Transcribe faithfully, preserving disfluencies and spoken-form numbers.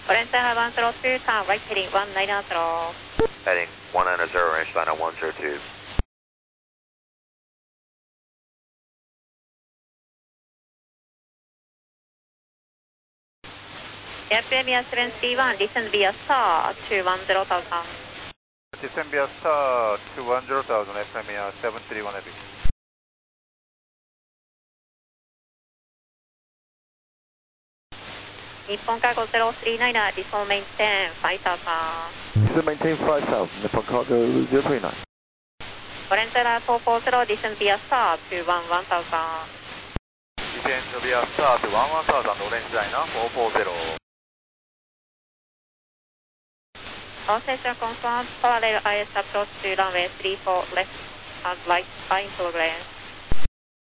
Orange China one zero two, turn right heading one nine zero. Heading one nine zero, Orange China one zero two. Airplane via seven three one, descend via star two one zero thousand. Descend via star two one zero thousand, airplane via seven three one heavy. Nippon Cargo zero three nine, descend maintain five thousand. Descend maintain five thousand, Nippon Cargo zero three nine. Orange China four four zero, descend via star two one one thousand. Descend via star two one one thousand, Orange China four four zero. All station confirmed, parallel I S approach to runway three four left and right, flying progress.